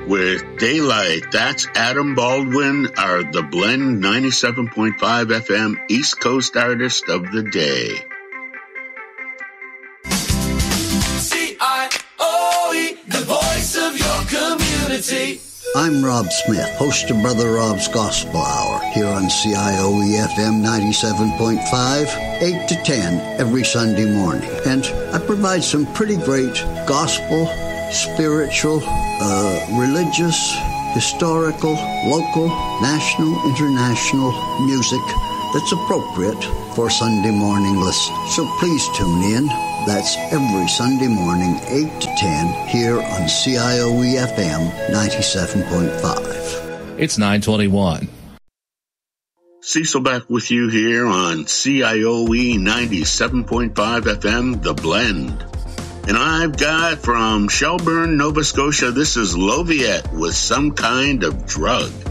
with Daylight. That's Adam Baldwin, our The Blend 97.5 FM East Coast Artist of the Day. CIOE, the voice of your community. I'm Rob Smith, host of Brother Rob's Gospel Hour here on CIOE FM 97.5, 8 to 10 every Sunday morning. And I provide some pretty great gospel, spiritual, religious, historical, local, national, international music that's appropriate for Sunday morning listening. So please tune in. That's every Sunday morning, 8 to 10, here on CIOE FM 97.5. It's 9:21. Cecil back with you here on CIOE 97.5 FM, The Blend. And I've got from Shelburne, Nova Scotia, this is Loviet with Some Kind of Drug.